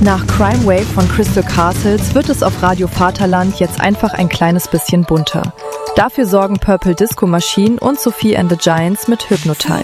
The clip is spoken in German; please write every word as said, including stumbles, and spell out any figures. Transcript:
Nach Crime Wave von Crystal Castles wird es auf Radio Vaterland jetzt einfach ein kleines bisschen bunter. Dafür sorgen Purple Disco Machine und Sophie and the Giants mit Hypnotize.